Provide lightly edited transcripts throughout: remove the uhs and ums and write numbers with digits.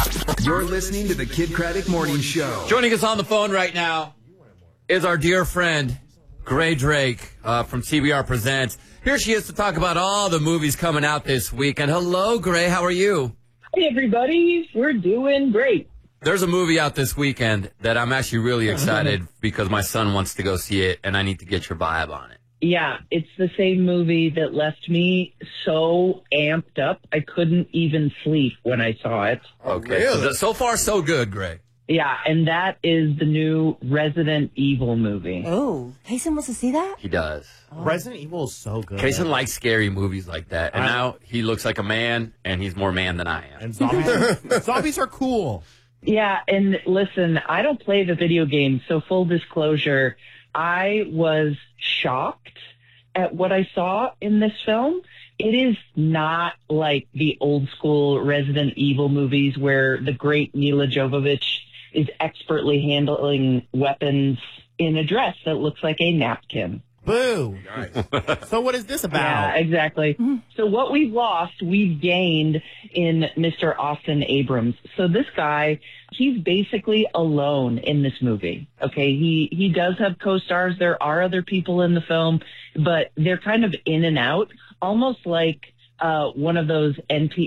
You're listening to the Kid Craddock Morning Show. Joining us on the phone right now is our dear friend, Gray Drake from CBR Presents. Here she is to talk about all the movies coming out this week. And hello, Gray. How are you? Hey, everybody. We're doing great. There's a movie out this weekend that I'm actually really excited because my son wants to go see it, and I need to get your vibe on it. Yeah, it's the same movie that left me so amped up I couldn't even sleep when I saw it. Okay. Really? So far, so good, Gray. Yeah, and that is the new Resident Evil movie. Oh, Kason wants to see that? He does. Oh. Resident Evil is so good. Kason likes scary movies like that, and now he looks like a man, and he's more man than I am. And zombies are cool. Yeah, and listen, I don't play the video game, so full disclosure, I was shocked at what I saw in this film. It is not like the old school Resident Evil movies where the great Mila Jovovich is expertly handling weapons in a dress that looks like a napkin. Boo. Nice. So what is this about? Yeah, exactly. So what we've lost, we've gained in Mr. Austin Abrams. So this guy, he's basically alone in this movie. Okay, he does have co-stars. There are other people in the film, but they're kind of in and out, almost like one of those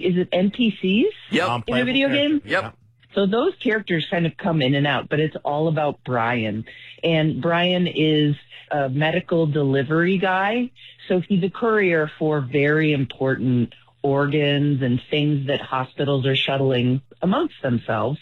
NPCs Yep. in a video game? Yep. So those characters kind of come in and out, but it's all about Brian. And Brian is a medical delivery guy. So he's a courier for very important organs and things that hospitals are shuttling amongst themselves.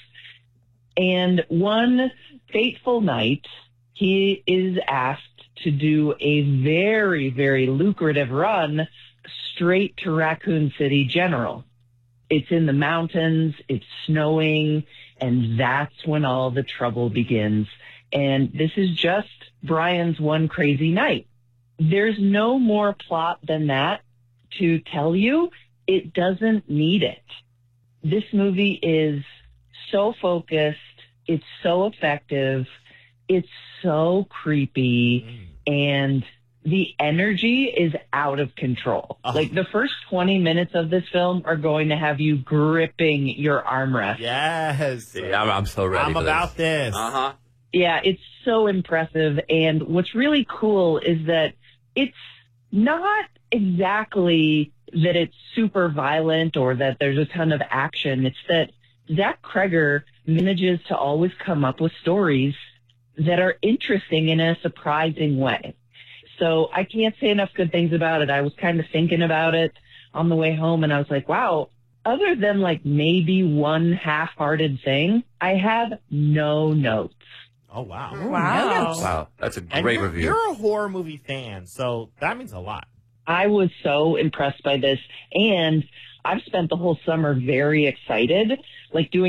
And one fateful night, he is asked to do a very, very lucrative run straight to Raccoon City General. It's in the mountains, it's snowing, and that's when all the trouble begins. And this is just Brian's one crazy night. There's no more plot than that to tell you. It doesn't need it. This movie is so focused. It's so effective. It's so creepy. And the energy is out of control. Like the first 20 minutes of this film are going to have you gripping your armrest. Yes. Yeah, I'm so ready. I'm about this. Uh-huh. Yeah, it's so impressive. And what's really cool is that it's not exactly that it's super violent or that there's a ton of action. It's that Zach Cregger manages to always come up with stories that are interesting in a surprising way. So I can't say enough good things about it. I was kind of thinking about it on the way home, and I was like, wow, other than like maybe one half-hearted thing, I have no notes. Oh, wow. Wow, that's a great review. You're a horror movie fan, so that means a lot. I was so impressed by this, and I've spent the whole summer very excited, like doing